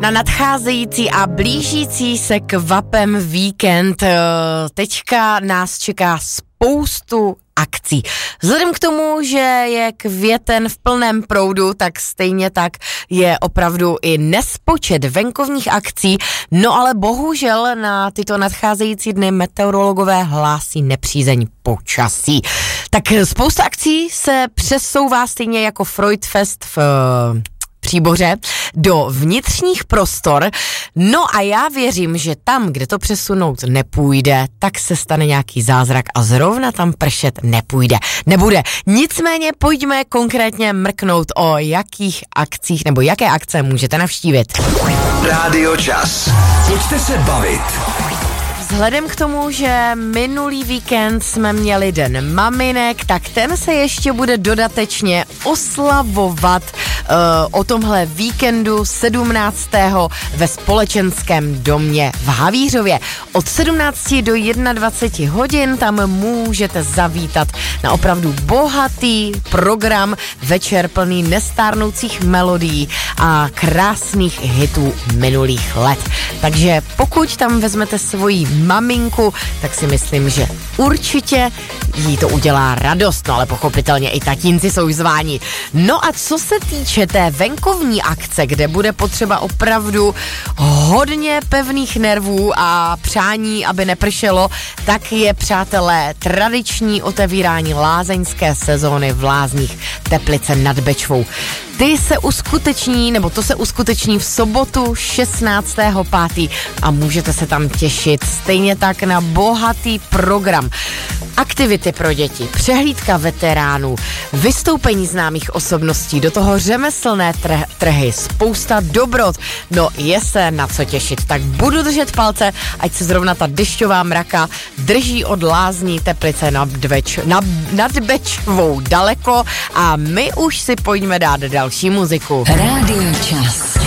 Na nadcházející a blížící se kvapem víkend teďka nás čeká spoustu akcí. Vzhledem k tomu, že je květen v plném proudu, tak stejně tak je opravdu i nespočet venkovních akcí, no ale bohužel na tyto nadcházející dny meteorologové hlásí nepřízeň počasí. Tak spousta akcí se přesouvá stejně jako Freudfest v Příboře do vnitřních prostor. No a já věřím, že tam, kde to přesunout nepůjde, tak se stane nějaký zázrak a zrovna tam pršet nebude. Nicméně pojďme konkrétně mrknout, o jakých akcích nebo jaké akce můžete navštívit. Rádio Čas. Pojďte se bavit. Vzhledem k tomu, že minulý víkend jsme měli den maminek, tak ten se ještě bude dodatečně oslavovat o tomhle víkendu 17. ve Společenském domě v Havířově. Od 17 do 21 hodin tam můžete zavítat na opravdu bohatý program, večer plný nestárnoucích melodií a krásných hitů minulých let. Takže pokud tam vezmete svoji maminku, tak si myslím, že určitě jí to udělá radost, no ale pochopitelně i tatínci jsou zváni. No a co se týče té venkovní akce, kde bude potřeba opravdu hodně pevných nervů a přání, aby nepršelo, tak je, přátelé, tradiční otevírání lázeňské sezóny v Lázních Teplice nad Bečvou. To se uskuteční v sobotu 16.5. a můžete se tam těšit stejně tak na bohatý program. Aktivity pro děti, přehlídka veteránů, vystoupení známých osobností, do toho řemeslné trhy, spousta dobrot. No, je se na co těšit, tak budu držet palce, ať se zrovna ta dešťová mraka drží od Lázní Teplice nad Bečvou daleko a my už si pojďme dát další muziku. Rádio Čas.